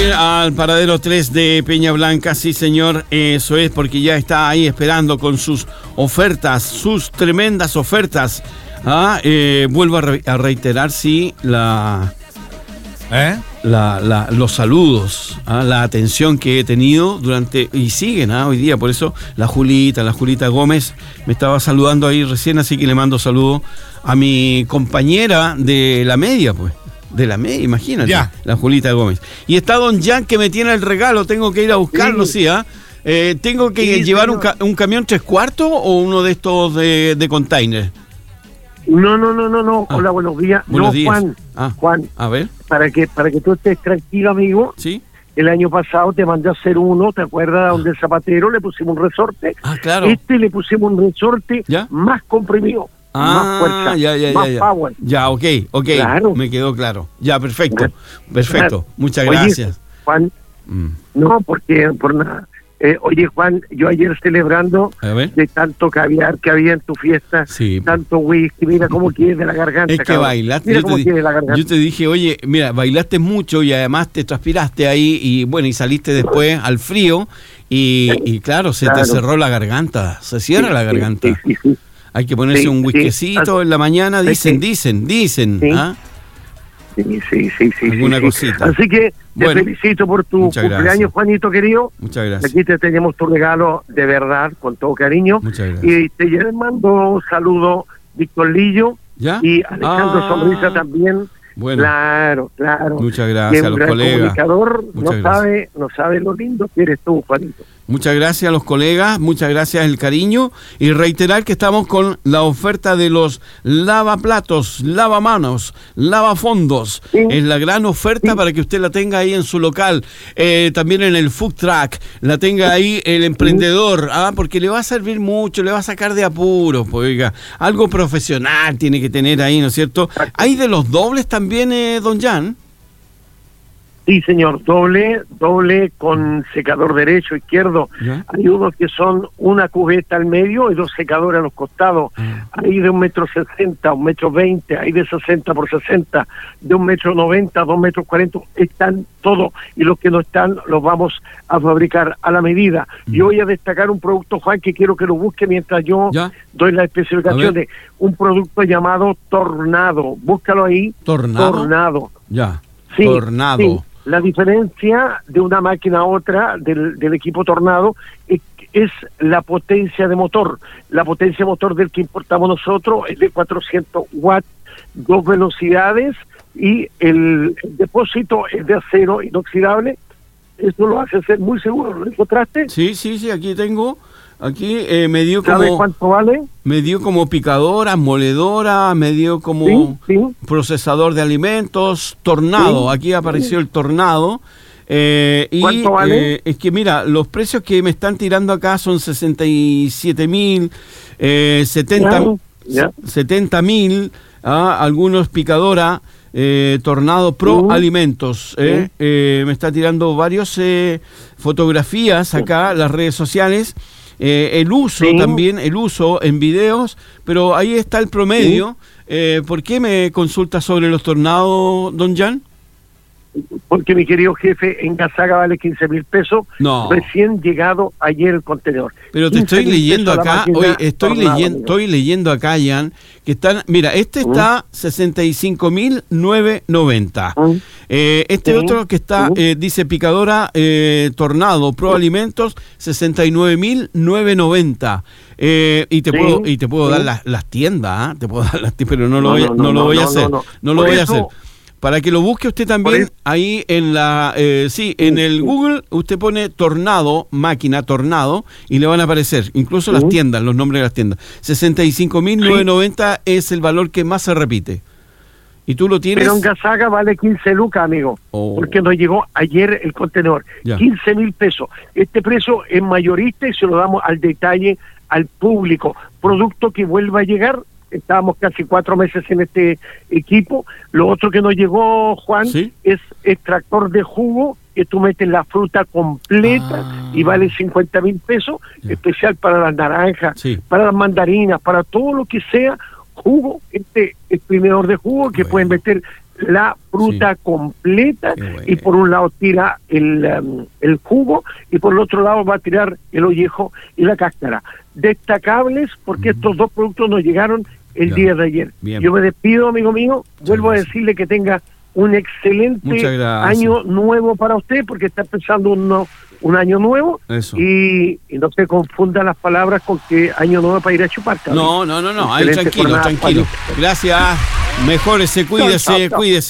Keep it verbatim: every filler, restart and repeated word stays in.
Al paradero tres de Peña Blanca, sí señor, eso es, porque ya está ahí esperando con sus ofertas, sus tremendas ofertas. Ah, eh, vuelvo a, re- a reiterar, sí, la, ¿Eh? la, la, los saludos, ah, la atención que he tenido durante, y siguen ah, hoy día, por eso la Julita, la Julita Gómez me estaba saludando ahí recién, así que le mando saludos a mi compañera de la media, pues. De la media, imagínate, Ya. la Julita Gómez. Y está don Jan que me tiene el regalo, tengo que ir a buscarlo, sí, ¿ah? Eh, ¿Tengo que Sí, llevar un, señor. ca- un camión tres cuartos o uno de estos de, de container? No, no, no, no, no. Ah. Hola, buenos días. Buenos no, días. Juan, Ah. Juan, A ver, para que para que tú estés tranquilo, amigo. ¿sí? El año pasado te mandé a hacer uno, ¿te acuerdas? Donde el zapatero le pusimos un resorte. Ah, claro. Este le pusimos un resorte ¿Ya? más comprimido, más Ah, fuerza, ya, ya, más ya, ya. power. Ya, ok, ok. Claro. Me quedó claro. Ya, perfecto. Claro. Perfecto. Claro. Muchas Oye, gracias. Juan, Mm. no, porque por nada. Eh, oye, Juan, yo ayer celebrando A ver. de tanto caviar que había en tu fiesta, Sí. tanto whisky, mira cómo quieres de la garganta. Es que cabrón. bailaste. Mira Yo te, cómo di- quieres la garganta. yo te dije, oye, mira, bailaste mucho y además te transpiraste ahí y bueno, y saliste después al frío y, y claro, se te Claro. cerró la garganta, se cierra Sí, la sí, garganta. sí, sí, sí. Hay que ponerse Sí, un sí. whiskycito en la mañana, Sí, dicen, sí. dicen, dicen. Sí. ¿Ah? Sí, sí, sí, sí. Alguna sí, sí. cosita. Así que te Bueno, felicito por tu muchas cumpleaños, gracias. Juanito querido. Muchas gracias. Aquí te tenemos tu regalo de verdad, con todo cariño. Muchas gracias. Y te le mando un saludo, Víctor Lillo, ¿Ya? y Alejandro Ah, Sonrisa también. Bueno, Claro, claro. muchas Que gracias a un los gran colegas. comunicador Muchas no gracias. sabe, no sabe lo lindo que eres tú, Juanito. Muchas gracias a los colegas, muchas gracias el cariño y reiterar que estamos con la oferta de los lavaplatos, lavamanos, lavafondos. Sí. Es la gran oferta Sí. para que usted la tenga ahí en su local. Eh, también en el food truck, la tenga ahí el emprendedor, ah, porque le va a servir mucho, le va a sacar de apuros, pues, oiga, algo profesional tiene que tener ahí, ¿no es cierto? Hay de los dobles también, eh, don Jan. Sí, señor, doble, doble con secador derecho, izquierdo. ¿Ya? Hay unos que son una cubeta al medio y dos secadores a los costados. Ah. Hay de un metro sesenta, un metro veinte, hay de sesenta por sesenta, de un metro noventa, dos metros cuarenta, están todos. Y los que no están los vamos a fabricar a la medida. Mm. Yo voy a destacar un producto, Juan, que quiero que lo busque mientras yo ¿Ya? doy la A especificación ver. de un producto llamado Tornado. Búscalo ahí. Tornado. Tornado. Ya. Sí, Tornado. sí. La diferencia de una máquina a otra del, del equipo Tornado es, es la potencia de motor. La potencia de motor del que importamos nosotros es de cuatrocientos watts, dos velocidades y el, el depósito es de acero inoxidable. Esto lo hace ser muy seguro. ¿Lo encontraste? Sí, sí, sí, aquí tengo. Aquí eh, me dio ¿Sabes como cuánto vale? me dio como picadora, moledora, me dio como Sí, sí. procesador de alimentos, tornado. Sí, Aquí apareció el tornado. Eh, y ¿Cuánto vale? eh, es que mira, los precios que me están tirando acá son sesenta y siete mil, eh, setenta mil, ah, algunos picadora. Eh, Tornado Pro Uh, Alimentos, eh, sí. eh, me está tirando varios eh, fotografías acá, las redes sociales, eh, el uso Sí. también, el uso en videos, pero ahí está el promedio. Eh, ¿Por qué me consulta sobre los tornados, don Jan? Porque mi querido jefe en Gazaga vale quince mil pesos, No. recién llegado ayer el contenedor. Pero te estoy quince mil leyendo pesos la acá, máquina oye, estoy Tornado, leyendo, amigo. estoy leyendo acá, Jan, que están, mira, este está sesenta y cinco mil novecientos noventa. Mm. Eh, este Sí, otro que está, sí. eh, dice picadora eh, Tornado Pro Alimentos, sesenta y nueve mil novecientos noventa. Eh, y te Sí, puedo y te puedo sí. dar las, las tiendas, ¿ah? Te puedo dar las tiendas, pero no lo No, voy, a- no, no no, lo voy a no, hacer, no, no, no. lo Por voy a eso- hacer. Para que lo busque usted también Por eso- ahí en la, eh, sí, en el sí. Google usted pone Tornado, máquina Tornado, y le van a aparecer, incluso las Sí. tiendas, los nombres de las tiendas. sesenta y cinco mil novecientos noventa es el valor que más se repite. ¿Y tú lo tienes? Pero en Gazaga vale quince lucas, amigo, Oh. porque nos llegó ayer el contenedor. Ya. quince mil pesos. Este precio es mayorista y se lo damos al detalle al público. Producto que vuelva a llegar. Estábamos casi cuatro meses en este equipo. Lo otro que nos llegó, Juan, ¿Sí? es extractor de jugo, que tú metes la fruta completa Ah. y vale cincuenta mil pesos, Ya. especial para las naranjas, Sí. para las mandarinas, para todo lo que sea jugo, este exprimidor de jugo que Bueno. pueden meter la fruta sí. completa, bueno. Y por un lado tira el, um, el jugo y por el otro lado va a tirar el ollejo y la cáscara. Destacables porque mm. estos dos productos nos llegaron el ya. día de ayer. Bien. Yo me despido, amigo mío, Muchas vuelvo gracias. a decirle que tenga un excelente año nuevo para usted, porque está empezando un, un año nuevo. Eso. Y, y no se confundan las palabras con que año nuevo para ir a chupar. No, no, no, no, ahí tranquilo, tranquilo. Gracias, mejórese, cuídese, chao, chao, chao. cuídese.